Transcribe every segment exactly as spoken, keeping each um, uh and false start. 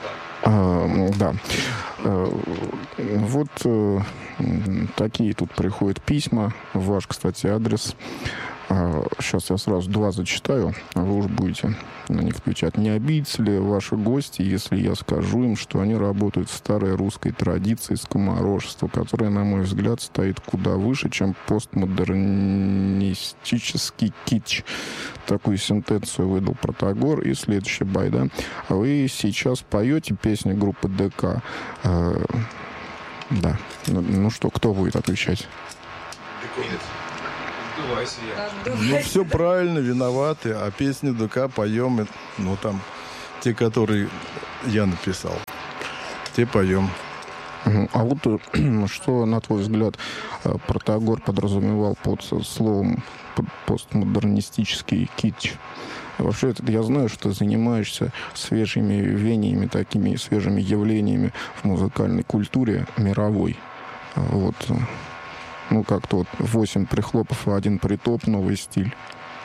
А, да. А, вот а, такие тут приходят письма. Ваш, кстати, адрес. А, сейчас я сразу два зачитаю, а вы уж будете на них отвечать. Не обидятся ли ваши гости, если я скажу им, что они работают в старой русской традиции скоморожества, которая, на мой взгляд, стоит куда выше, чем постмодернистический китч? Такую сентенцию выдал Протагор. И следующая байда. Вы сейчас поете песни группы ДК? А, да. Ну, ну что, кто будет отвечать? Ну, все правильно, виноваты. А песни ДК поем, ну, там, те, которые я написал, те поем. А вот что, на твой взгляд, Протагор подразумевал под словом постмодернистический китч? Вообще, это, я знаю, что ты занимаешься свежими веяниями, такими свежими явлениями в музыкальной культуре мировой. Вот. Ну, как-то вот восемь прихлопов и один притоп, новый стиль.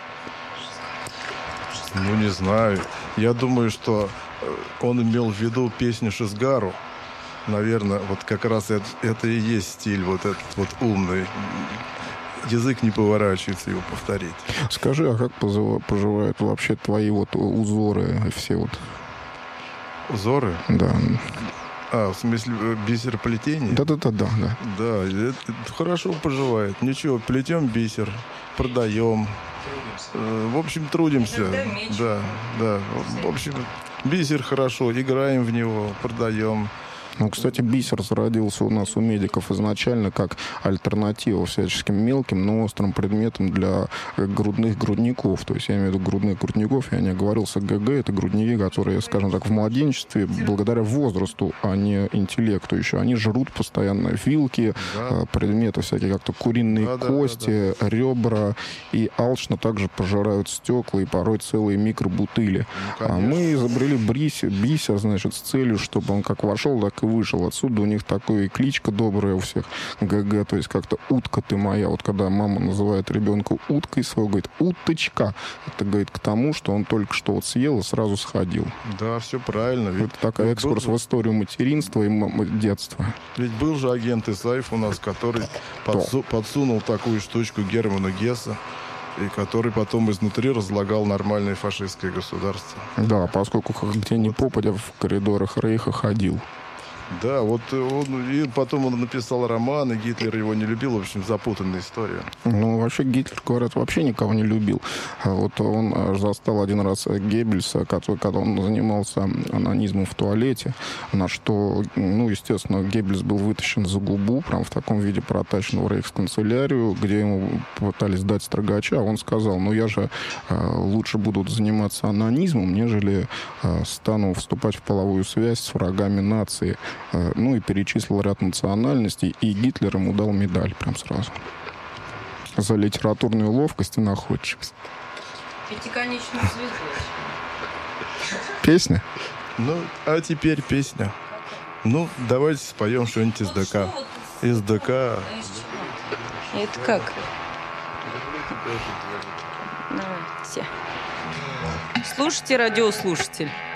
Ну, не знаю. Я думаю, что он имел в виду песню Шизгару. Наверное, вот как раз это, это и есть стиль вот этот вот умный. Язык не поворачивается его повторить. Скажи, а как поживают вообще твои вот узоры, все вот? Узоры? Да. А, в смысле бисероплетение? Да-да-да. Да, да, это, это хорошо поживает. Ничего, плетем бисер, продаем. В общем, трудимся. Да, да. В общем, бисер хорошо, играем в него, продаем. Ну, кстати, бисер зародился у нас у медиков изначально как альтернатива всяческим мелким, но острым предметам для грудных грудников. То есть я имею в виду грудных грудников, я не оговорился, ГГ, это грудники, которые, скажем так, в младенчестве, благодаря возрасту, а не интеллекту еще, они жрут постоянно вилки, да. предметы всякие, как-то куриные да, кости, да, да, да. ребра, и алчно также пожирают стекла и порой целые микробутыли. Ну, а мы изобрели бисер, бисер, значит, с целью, чтобы он как вошел, так и вышел. Отсюда у них такая кличка добрая у всех. ГГ, то есть как-то утка ты моя. Вот когда мама называет ребенка уткой своего, говорит, уточка. Это говорит к тому, что он только что вот съел и сразу сходил. Да, все правильно. Ведь это такой экскурс был... в историю материнства и детства. Ведь был же агент Исаев у нас, который подсу... подсунул такую штучку Герману Гесса, и который потом изнутри разлагал нормальное фашистское государство. Да, поскольку где ни попадя в коридорах Рейха ходил. Да, вот он, и потом он написал роман, и Гитлер его не любил. В общем, запутанная история. Ну, вообще, Гитлер, говорят, вообще никого не любил. Вот он застал один раз Геббельса, когда он занимался анонизмом в туалете, на что, ну, естественно, Геббельс был вытащен за губу, прям в таком виде протащен в рейхсканцелярию, где ему пытались дать строгача, а он сказал, ну, я же лучше буду заниматься анонизмом, нежели стану вступать в половую связь с врагами нации. Ну и перечислил ряд национальностей, и Гитлер ему дал медаль прям сразу. За литературную ловкость и находчивость. Пятиконечную звезду. Песня? Ну, а теперь песня. Ну, давайте споем что-нибудь из ДК. Из ДК. Это как? Давай, все. Слушайте, радиослушатель.